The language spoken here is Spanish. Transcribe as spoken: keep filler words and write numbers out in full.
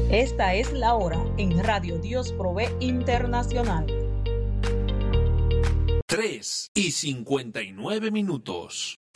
Esta es la hora en Radio Dios Provee Internacional. tres y cincuenta y nueve minutos.